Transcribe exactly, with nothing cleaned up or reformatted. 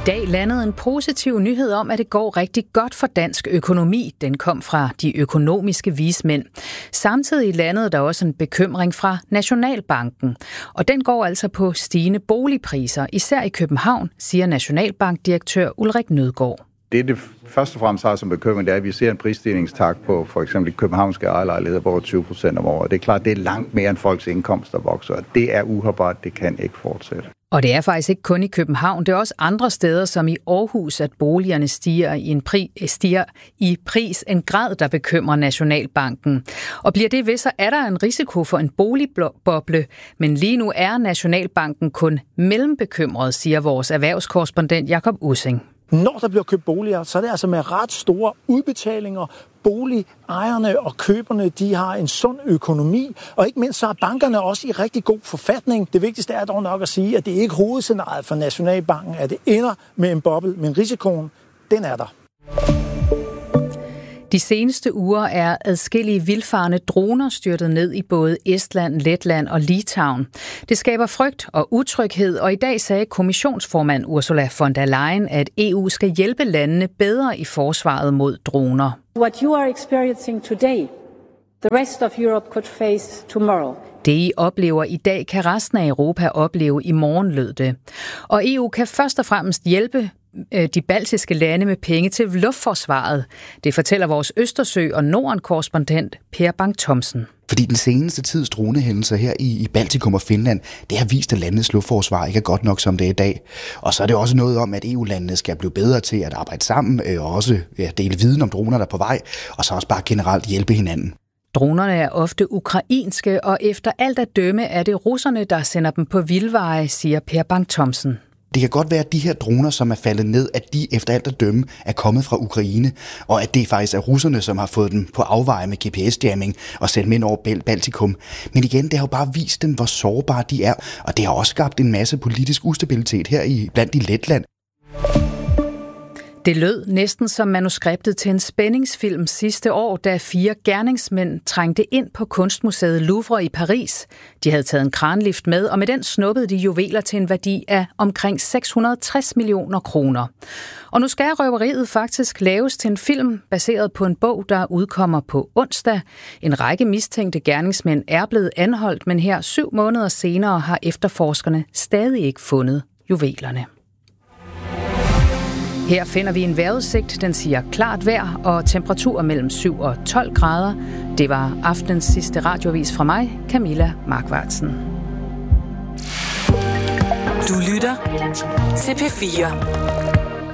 dag landede en positiv nyhed om, at det går rigtig godt for dansk økonomi. Den kom fra de økonomiske vismænd. Samtidig landede der også en bekymring fra Nationalbanken. Og den går altså på stigende boligpriser, især i København, siger Nationalbankdirektør Ulrik Nødgaard. Det, det først og fremmest har som bekymring, det er, at vi ser en prisstigningstakt på for eksempel københavnske ejerlejligheder på over tyve procent om året. Det er klart, det er langt mere end folks indkomster vokser. Det er uholdbart, det kan ikke fortsætte. Og det er faktisk ikke kun i København, det er også andre steder som i Aarhus, at boligerne stiger i, en pri, stiger i pris, en grad, der bekymrer Nationalbanken. Og bliver det ved, så er der en risiko for en boligboble, men lige nu er Nationalbanken kun mellembekymret, siger vores erhvervskorrespondent Jakob Ussing. Når der bliver købt boliger, så er det altså med ret store udbetalinger. Boligejerne og køberne, de har en sund økonomi, og ikke mindst så er bankerne også i rigtig god forfatning. Det vigtigste er dog nok at sige, at det ikke er hovedscenariet for Nationalbanken, at det ender med en boble, men risikoen, den er der. De seneste uger er adskillige vildfarne droner styrtet ned i både Estland, Letland og Litauen. Det skaber frygt og utryghed, og i dag sagde kommissionsformand Ursula von der Leyen, at E U skal hjælpe landene bedre i forsvaret mod droner. What you are experiencing today, the rest of Europe could face tomorrow. Det, I oplever i dag, kan resten af Europa opleve i morgen, lød det. Og E U kan først og fremmest hjælpe de baltiske lande med penge til luftforsvaret. Det fortæller vores Østersø- og Norden-korrespondent Per Bang-Thomsen. Fordi den seneste tids dronehændelser her i, i Baltikum og Finland, det har vist, at landenes luftforsvar ikke er godt nok, som det er i dag. Og så er det også noget om, at E U-landene skal blive bedre til at arbejde sammen, og også ja, dele viden om droner, der er på vej, og så også bare generelt hjælpe hinanden. Dronerne er ofte ukrainske, og efter alt at dømme er det russerne, der sender dem på vildveje, siger Per Bang-Thomsen. Det kan godt være, at de her droner, som er faldet ned, at de efter alt at dømme er kommet fra Ukraine, og at det faktisk er russerne, som har fået dem på afveje med G P S-jamming og sendt dem ind over Baltikum. Men igen, det har jo bare vist dem, hvor sårbare de er, og det har også skabt en masse politisk ustabilitet her i blandt i Letland. Det lød næsten som manuskriptet til en spændingsfilm sidste år, da fire gerningsmænd trængte ind på kunstmuseet Louvre i Paris. De havde taget en kranlift med, og med den snuppede de juveler til en værdi af omkring seks hundrede og tres millioner kroner. Og nu skal røveriet faktisk laves til en film, baseret på en bog, der udkommer på onsdag. En række mistænkte gerningsmænd er blevet anholdt, men her syv måneder senere har efterforskerne stadig ikke fundet juvelerne. Her finder vi en vejrudsigt, den siger klart vejr og temperaturer mellem syv og tolv grader. Det var aftenens sidste radioavis fra mig, Camilla Markvartsen. Du lytter til P fire.